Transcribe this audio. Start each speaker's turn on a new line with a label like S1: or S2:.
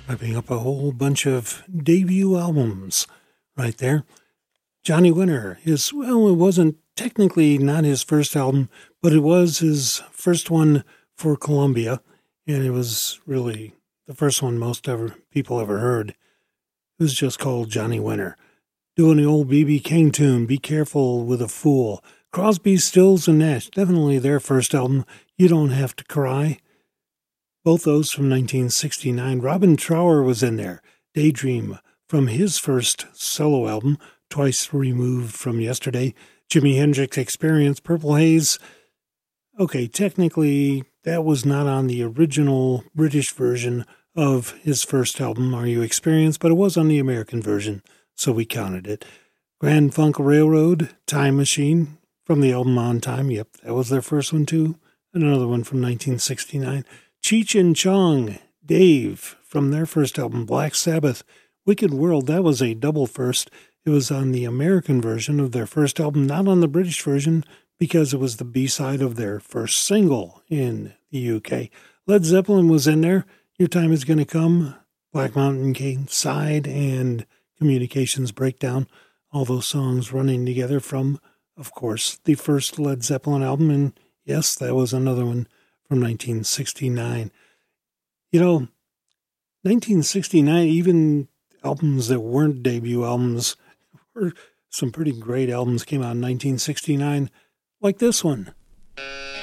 S1: Wrapping up a whole bunch of debut albums right there. Johnny Winter it wasn't technically not his first album, but it was his first one for Columbia, and it was really the first one people ever heard. It was just called Johnny Winter. Doing the old B.B. King tune, Be Careful with a Fool. Crosby, Stills, and Nash, definitely their first album, You Don't Have to Cry. Both those from 1969. Robin Trower was in there. Daydream from his first solo album, twice removed from Yesterday. Jimi Hendrix Experience, Purple Haze. Okay, technically, that was not on the original British version of his first album, Are You Experienced, but it was on the American version, so we counted it. Grand Funk Railroad, Time Machine, from the album On Time. Yep, that was their first one too. And another one from 1969. Cheech and Chong, Dave, from their first album, Black Sabbath. Wicked World, that was a double first. It was on the American version of their first album, not on the British version, because it was the B-side of their first single in the UK. Led Zeppelin was in there. Your Time Is Gonna Come, Black Mountain King, Side, and Communications Breakdown. All those songs running together from, of course, the first Led Zeppelin album. And yes, that was another one from 1969. 1969, even albums that weren't debut albums, some pretty great albums came out in 1969, like this one.